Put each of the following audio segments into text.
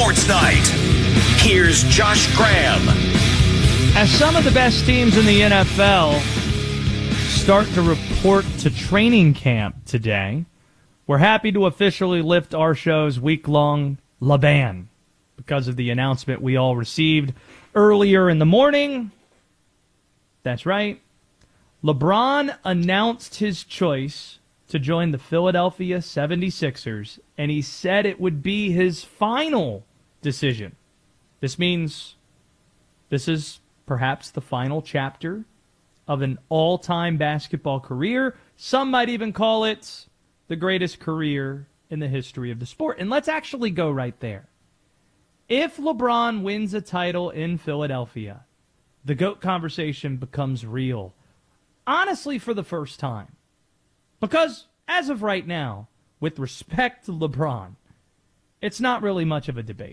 Sports Night. Here's Josh Graham. As some of the best teams in the NFL start to report to training camp today, we're happy to officially lift our show's week-long La Ban because of the announcement we all received earlier in the morning. That's right. LeBron announced his choice to join the Philadelphia 76ers, and he said it would be his final decision. This means this is perhaps the final chapter of an all-time basketball career. Some might even call it the greatest career in the history of the sport. And let's actually go right there. If LeBron wins a title in Philadelphia, the GOAT conversation becomes real. Honestly, for the first time. Because, as of right now, with respect to LeBron, it's not really much of a debate.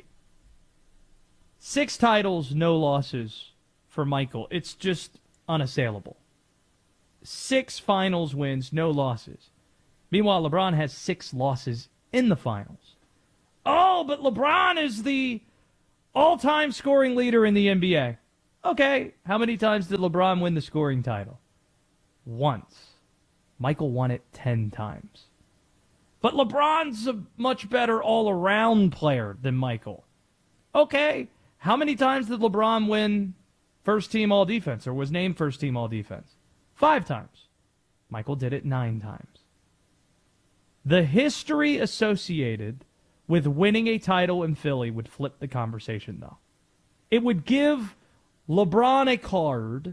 6 titles, no losses for Michael. It's just unassailable. 6 finals wins, no losses. Meanwhile, LeBron has 6 losses in the finals. Oh, but LeBron is the all-time scoring leader in the NBA. Okay, how many times did LeBron win the scoring title? Once. Michael won it 10 times. But LeBron's a much better all-around player than Michael. Okay, how many times did LeBron win first-team all-defense or was named first-team all-defense? 5 times. Michael did it 9 times. The history associated with winning a title in Philly would flip the conversation, though. It would give LeBron a card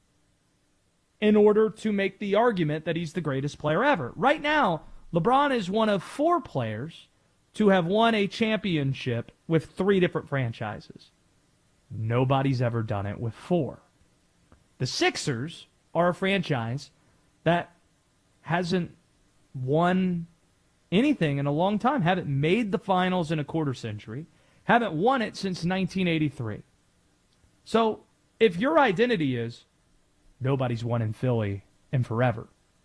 in order to make the argument that he's the greatest player ever. Right now, LeBron is one of 4 players to have won a championship with 3 different franchises. Nobody's ever done it with 4. The Sixers are a franchise that hasn't won anything in a long time, haven't made the finals in a quarter century, haven't won it since 1983. So if your identity is, nobody's won in Philly in forever,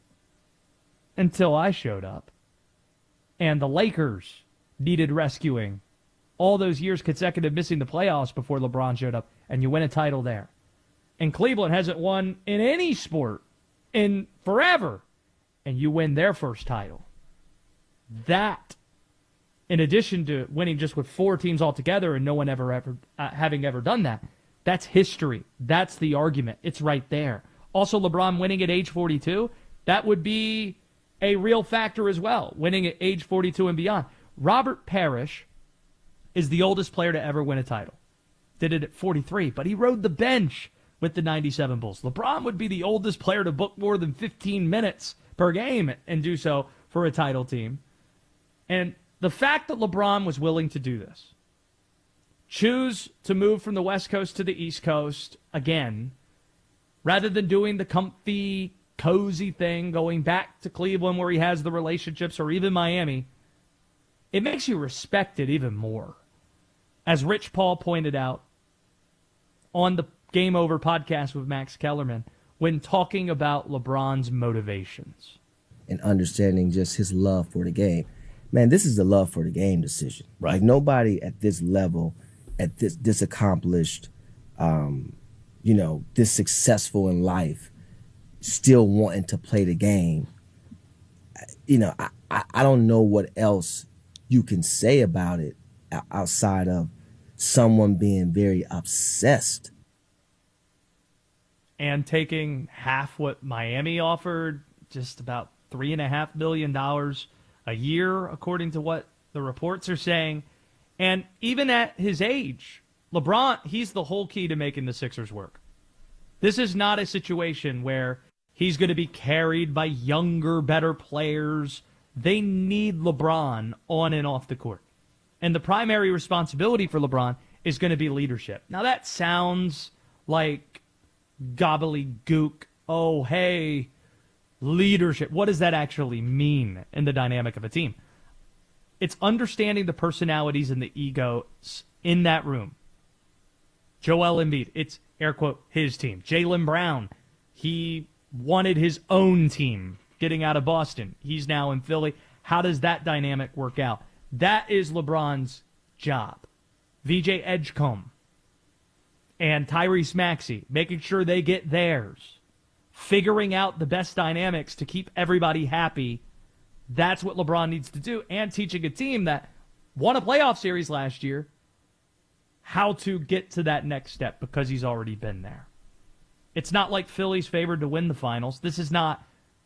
until I showed up, and the Lakers needed rescuing all those years consecutive missing the playoffs before LeBron showed up, and you win a title there. And Cleveland hasn't won in any sport in forever, and you win their first title. That, in addition to winning just with 4 teams altogether and no one ever having ever done that, that's history. That's the argument. It's right there. Also, LeBron winning at age 42, that would be a real factor as well, winning at age 42 and beyond. Robert Parrish is the oldest player to ever win a title. Did it at 43, but he rode the bench with the 97 Bulls. LeBron would be the oldest player to book more than 15 minutes per game and do so for a title team. And the fact that LeBron was willing to do this, choose to move from the West Coast to the East Coast again, rather than doing the comfy, cozy thing, going back to Cleveland where he has the relationships, or even Miami, it makes you respect it even more. As Rich Paul pointed out on the Game Over podcast with Max Kellerman, when talking about LeBron's motivations. And understanding just his love for the game. Man, this is a love for the game decision. Right. Like, nobody at this level, at this accomplished, this successful in life, still wanting to play the game. I don't know what else you can say about it outside of someone being very obsessed. And taking half what Miami offered, just about $3.5 million a year, according to what the reports are saying. And even at his age, LeBron, he's the whole key to making the Sixers work. This is not a situation where he's going to be carried by younger, better players. They need LeBron on and off the court. And the primary responsibility for LeBron is going to be leadership. Now, that sounds like gobbledygook. Oh, hey, leadership. What does that actually mean in the dynamic of a team? It's understanding the personalities and the egos in that room. Joel Embiid, it's, air quote, his team. Jaylen Brown, he wanted his own team getting out of Boston. He's now in Philly. How does that dynamic work out? That is LeBron's job. VJ Edgecombe and Tyrese Maxey, making sure they get theirs, figuring out the best dynamics to keep everybody happy. That's what LeBron needs to do, and teaching a team that won a playoff series last year how to get to that next step because he's already been there. It's not like Philly's favored to win the finals. This is not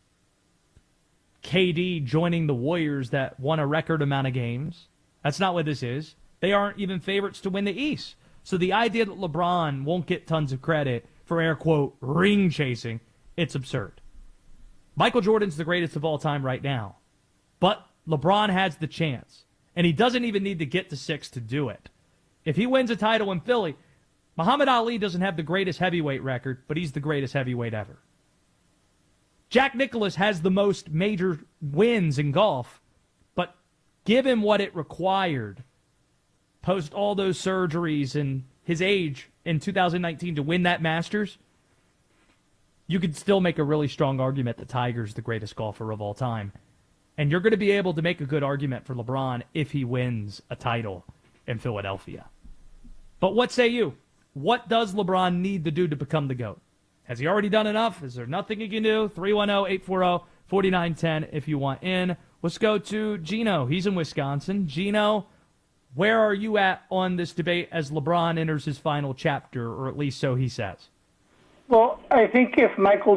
KD joining the Warriors that won a record amount of games. That's not what this is. They aren't even favorites to win the East. So the idea that LeBron won't get tons of credit for air quote ring chasing, it's absurd. Michael Jordan's the greatest of all time right now. But LeBron has the chance. And he doesn't even need to get to 6 to do it. If he wins a title in Philly, Muhammad Ali doesn't have the greatest heavyweight record, but he's the greatest heavyweight ever. Jack Nicklaus has the most major wins in golf, but given what it required post all those surgeries and his age in 2019 to win that Masters, you could still make a really strong argument that Tiger's the greatest golfer of all time. And you're going to be able to make a good argument for LeBron if he wins a title in Philadelphia. But what say you? What does LeBron need to do to become the GOAT? Has he already done enough? Is there nothing he can do? 310-840-4910 if you want in. Let's go to Gino. He's in Wisconsin. Gino, where are you at on this debate as LeBron enters his final chapter, or at least so he says? Well, I think if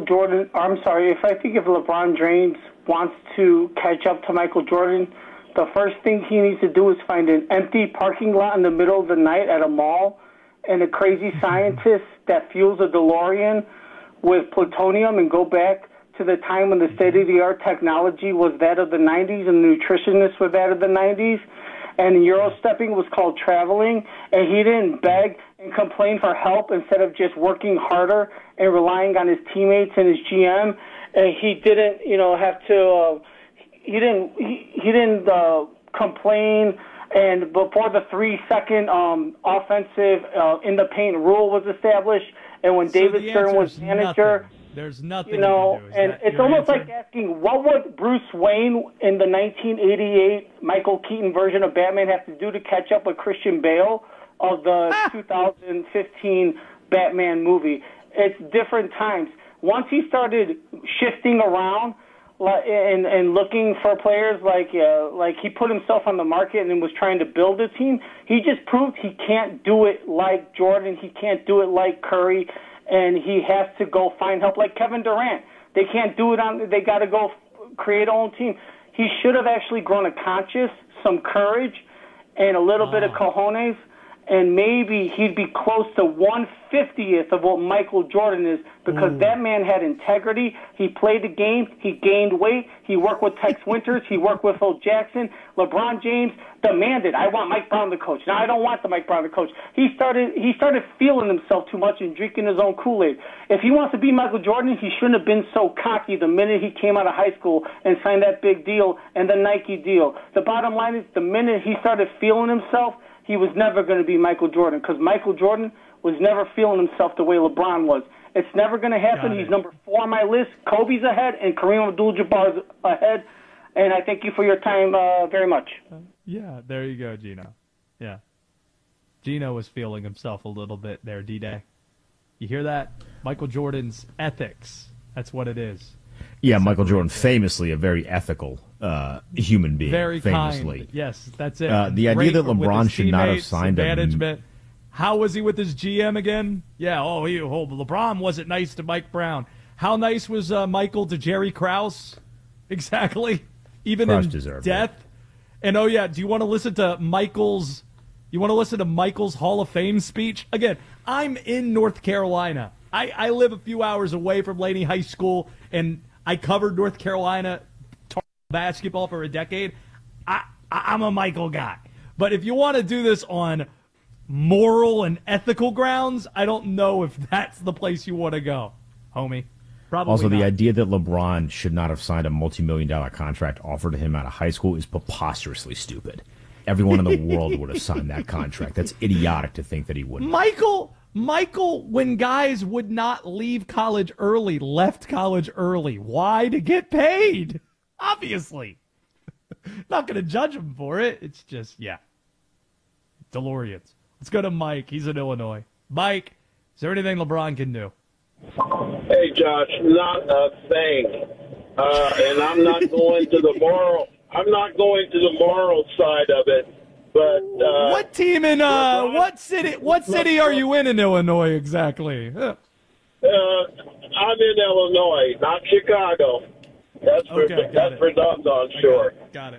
LeBron James wants to catch up to Michael Jordan, the first thing he needs to do is find an empty parking lot in the middle of the night at a mall and a crazy scientist that fuels a DeLorean with plutonium and go back to the time when the state-of-the-art technology was that of the 90s and the nutritionists were that of the 90s. And Eurostepping was called traveling, and he didn't beg and complain for help instead of just working harder and relying on his teammates and his GM. And he didn't, have to. He didn't complain. And before the 3-second offensive in the paint rule was established, and when David Stern was manager. There's nothing and it's almost like asking, what would Bruce Wayne in the 1988 Michael Keaton version of Batman have to do to catch up with Christian Bale of the 2015 Batman movie? It's different times. Once he started shifting around and looking for players like he put himself on the market and was trying to build a team, he just proved he can't do it like Jordan. He can't do it like Curry. And he has to go find help like Kevin Durant. They can't do it they got to go create their own team. He should have actually grown a conscience, some courage, and a little bit of cojones, and maybe he'd be close to 1/50th of what Michael Jordan is, because that man had integrity. He played the game. He gained weight. He worked with Tex Winters. He worked with Phil Jackson. LeBron James demanded, I want Mike Brown to coach. Now, I don't want the Mike Brown to coach. He started feeling himself too much and drinking his own Kool-Aid. If he wants to be Michael Jordan, he shouldn't have been so cocky the minute he came out of high school and signed that big deal and the Nike deal. The bottom line is, the minute he started feeling himself, he was never going to be Michael Jordan, because Michael Jordan was never feeling himself the way LeBron was. It's never going to happen. He's number 4 on my list. Kobe's ahead, and Kareem Abdul-Jabbar's ahead. And I thank you for your time very much. Yeah, there you go, Gino. Yeah. Gino was feeling himself a little bit there, D-Day. You hear that? Michael Jordan's ethics. That's what it is. Yeah, Michael Jordan, famously a very ethical human being. Very famously. kind. Yes, that's it. The idea that LeBron should not have signed management. How was he with his GM again? Yeah, LeBron wasn't nice to Mike Brown. How nice was Michael to Jerry Krause? Exactly. Even Krause in death. It. And do you want to listen to Michael's Hall of Fame speech? Again, I'm in North Carolina. I live a few hours away from Laney High School, and I covered North Carolina basketball for a decade. I'm a Michael guy. But if you want to do this on moral and ethical grounds, I don't know if that's the place you want to go, homie. Probably also, not. The idea that LeBron should not have signed a multi-million-dollar contract offered to him out of high school is preposterously stupid. Everyone in the world would have signed that contract. That's idiotic to think that he wouldn't. Michael, when guys would not leave college early, left college early. Why? To get paid. Obviously. Not going to judge him for it. It's just, DeLoreans. Let's go to Mike. He's in Illinois. Mike, is there anything LeBron can do? Hey, Josh, not a thing. And I'm not going to the moral. I'm not going to the moral side of it. But what team in what city? What city are you in Illinois exactly? I'm in Illinois, not Chicago. That's for doggone sure. Got it.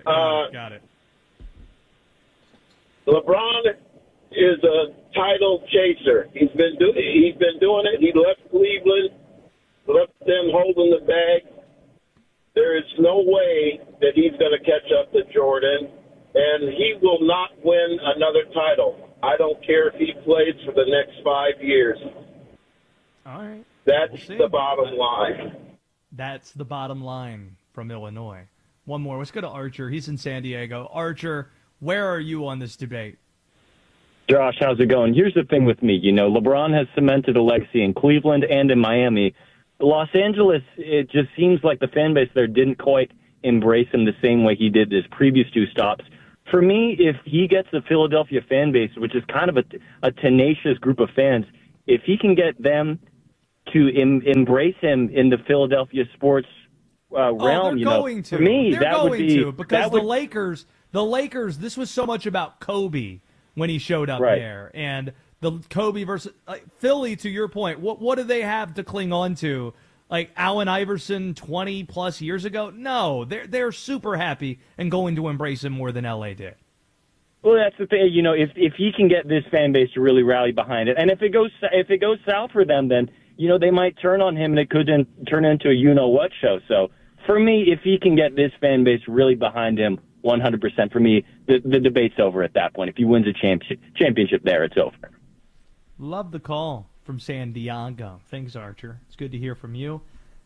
LeBron is a title chaser. He's been doing it. He left Cleveland, left them holding the bag. There is no way that he's going to catch up to Jordan, and he will not win another title. I don't care if he plays for the next 5 years. All right. That's the bottom line. That's the bottom line from Illinois. One more. Let's go to Archer. He's in San Diego. Archer, where are you on this debate? Josh, how's it going? Here's the thing with me. LeBron has cemented a legacy in Cleveland and in Miami. Los Angeles, it just seems like the fan base there didn't quite embrace him the same way he did his previous two stops. For me, if he gets the Philadelphia fan base, which is kind of a tenacious group of fans, if he can get them to embrace him in the Philadelphia sports realm, for me, that would be because the Lakers. This was so much about Kobe when he showed up there, and the Kobe versus Philly. To your point, what do they have to cling on to? Like Allen Iverson 20 plus years ago? No, they're super happy and going to embrace him more than LA did. Well, that's the thing. If he can get this fan base to really rally behind it, and if it goes south for them, then they might turn on him, and it could then turn into a you-know-what show. So for me, if he can get this fan base really behind him, 100% for me, the debate's over at that point. If he wins a championship there, it's over. Love the call from San Diego. Thanks, Archer. It's good to hear from you.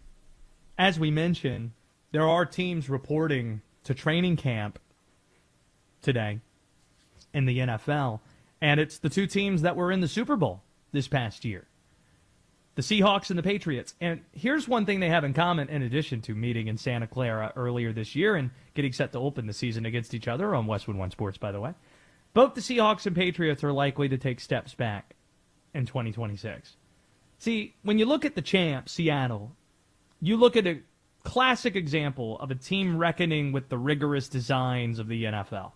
As we mentioned, there are teams reporting to training camp today in the NFL, and it's the two teams that were in the Super Bowl this past year, the Seahawks and the Patriots. And here's one thing they have in common, in addition to meeting in Santa Clara earlier this year and getting set to open the season against each other on Westwood One Sports, by the way. Both the Seahawks and Patriots are likely to take steps back in 2026. See, when you look at the champ, Seattle, you look at a classic example of a team reckoning with the rigorous designs of the NFL.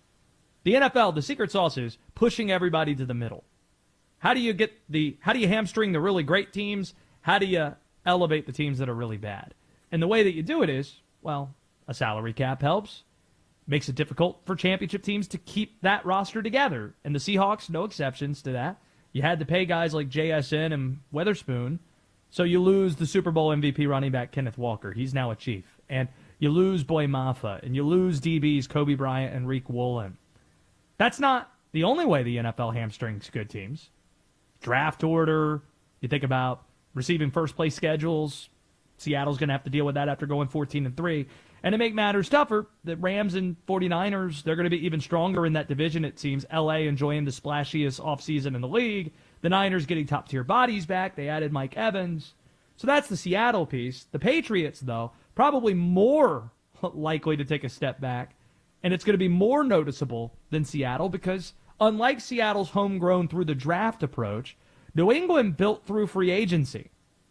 The NFL, the secret sauce is pushing everybody to the middle. How do you hamstring the really great teams? How do you elevate the teams that are really bad? And the way that you do it is, well, a salary cap helps. Makes it difficult for championship teams to keep that roster together. And the Seahawks, no exceptions to that. You had to pay guys like JSN and Weatherspoon. So you lose the Super Bowl MVP running back Kenneth Walker. He's now a Chief. And you lose Boy Mafa. And you lose DBs Kobe Bryant and Reek Woolen. That's not the only way the NFL hamstrings good teams. Draft order, you think about receiving first-place schedules. Seattle's going to have to deal with that after going 14-3. And to make matters tougher, the Rams and 49ers, they're going to be even stronger in that division, it seems. L.A. enjoying the splashiest offseason in the league. The Niners getting top-tier bodies back. They added Mike Evans. So that's the Seattle piece. The Patriots, though, probably more likely to take a step back. And it's going to be more noticeable than Seattle because unlike Seattle's homegrown through the draft approach, New England built through free agency.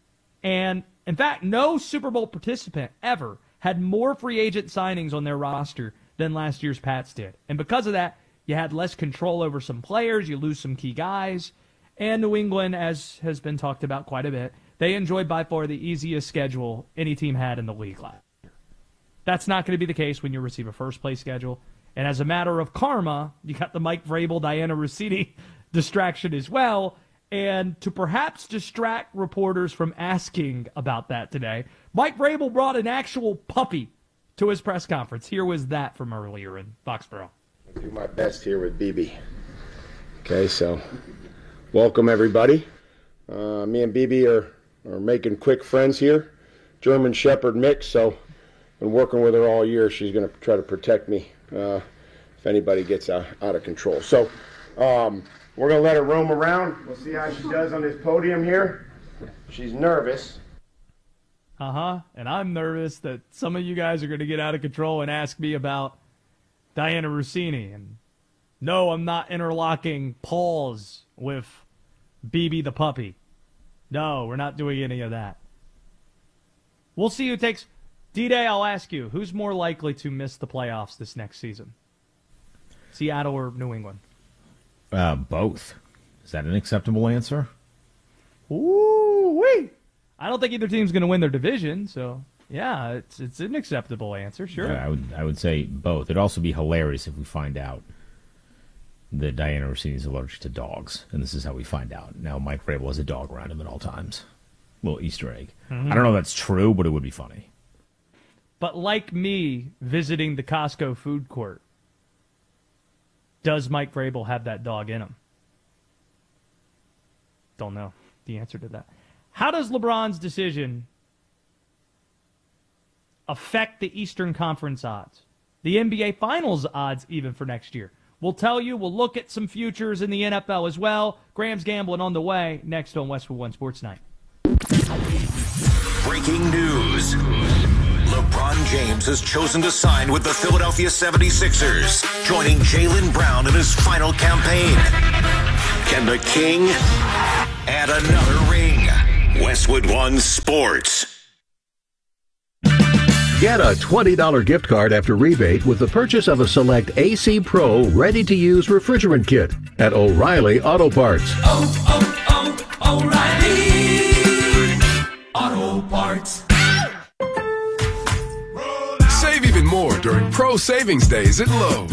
And, in fact, no Super Bowl participant ever had more free agent signings on their roster than last year's Pats did. And because of that, you had less control over some players, you lose some key guys. And New England, as has been talked about quite a bit, they enjoyed by far the easiest schedule any team had in the league last year. That's not going to be the case when you receive a first-place schedule. And as a matter of karma, you got the Mike Vrabel, Diana Rossini distraction as well. And to perhaps distract reporters from asking about that today, Mike Vrabel brought an actual puppy to his press conference. Here was that from earlier in Foxborough. I'll do my best here with BB. Okay, so welcome everybody. Me and BB are making quick friends here. German Shepherd mix, so been working with her all year. She's going to try to protect me if anybody gets out of control. So we're going to let her roam around. We'll see how she does on this podium here. She's nervous. And I'm nervous that some of you guys are going to get out of control and ask me about Diana Rossini. And No, I'm not interlocking paws with BB the puppy. No, we're not doing any of that. We'll see who takes... D-Day, I'll ask you, who's more likely to miss the playoffs this next season? Seattle or New England? Both. Is that an acceptable answer? Ooh-wee! I don't think either team's going to win their division, so yeah, it's an acceptable answer, sure. Yeah, I would say both. It'd also be hilarious if we find out that Diana Rossini is allergic to dogs, and this is how we find out. Now Mike Vrabel has a dog around him at all times. Little Easter egg. Mm-hmm. I don't know if that's true, but it would be funny. But like me visiting the Costco food court, does Mike Vrabel have that dog in him? Don't know the answer to that. How does LeBron's decision affect the Eastern Conference odds? The NBA Finals odds even for next year? We'll tell you. We'll look at some futures in the NFL as well. Graham's Gambling on the way next on Westwood One Sports Night. Breaking news. LeBron James has chosen to sign with the Philadelphia 76ers, joining Jaylen Brown in his final campaign. Can the King add another ring? Westwood One Sports. Get a $20 gift card after rebate with the purchase of a select AC Pro ready-to-use refrigerant kit at O'Reilly Auto Parts. O'Reilly Auto Parts. Save even more during Pro Savings Days at Lowe's.